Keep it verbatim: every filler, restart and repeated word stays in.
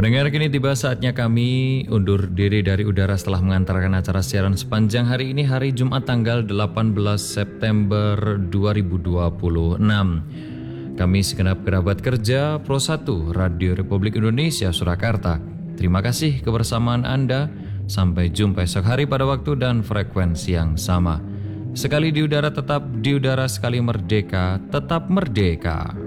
Pendengar, kini tiba saatnya kami undur diri dari udara setelah mengantarkan acara siaran sepanjang hari ini, hari Jumat tanggal delapan belas September dua ribu dua puluh enam. Kami segenap kerabat kerja Pro satu Radio Republik Indonesia Surakarta. Terima kasih kebersamaan Anda. Sampai jumpa esok hari pada waktu dan frekuensi yang sama. Sekali di udara tetap di udara, sekali merdeka tetap merdeka.